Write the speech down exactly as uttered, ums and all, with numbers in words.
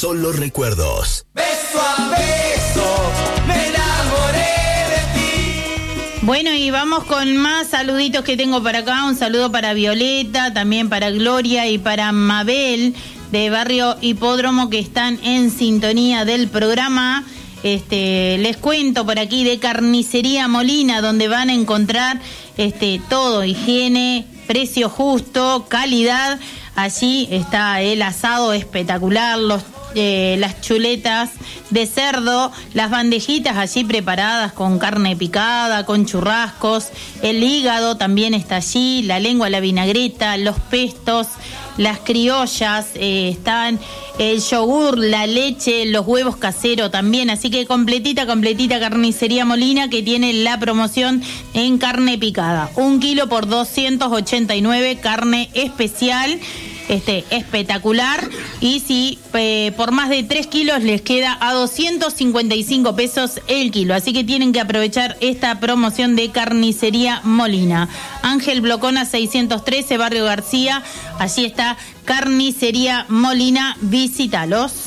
solo recuerdos. Beso a beso, me enamoré de ti. Bueno, y vamos con más saluditos que tengo para acá. Un saludo para Violeta, también para Gloria y para Mabel de Barrio Hipódromo, que están en sintonía del programa. Este, les cuento por aquí de Carnicería Molina, donde van a encontrar este, todo, higiene, precio justo, calidad. Allí está el asado espectacular, los, eh, las chuletas de cerdo, las bandejitas allí preparadas con carne picada, con churrascos, el hígado también está allí, la lengua a la vinagreta, los pestos, las criollas, eh, están el yogur, la leche, los huevos caseros también, así que completita, completita Carnicería Molina, que tiene la promoción en carne picada, un kilo por doscientos ochenta y nueve, carne especial, este espectacular, y si eh, por más de tres kilos les queda a doscientos cincuenta y cinco pesos el kilo, así que tienen que aprovechar esta promoción de Carnicería Molina. Ángel Blocona seiscientos trece, Barrio García, allí está Carnicería Molina, visítalos.